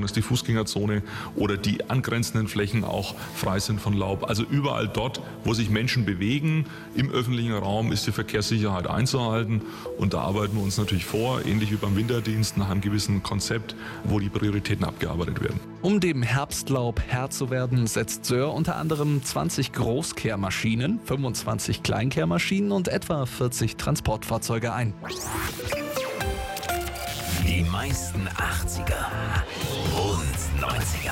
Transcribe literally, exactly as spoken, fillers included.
dass die Fußgängerzone oder die angrenzenden Flächen auch frei sind von Laub. Also überall dort, wo sich Menschen bewegen, im öffentlichen Raum ist die Verkehrssicherheit einzuhalten. Und da arbeiten wir uns natürlich vor, ähnlich wie beim Winterdienst, nach einem gewissen Konzept, wo die Prioritäten abgearbeitet werden. Um dem Herbstlaub Herr zu werden, setzt Söhr unter anderem zwanzig Großkehrmaschinen, fünfundzwanzig Kleinkehrmaschinen und etwa vierzig Transportfahrzeuge ein. Die meisten achtziger und neunziger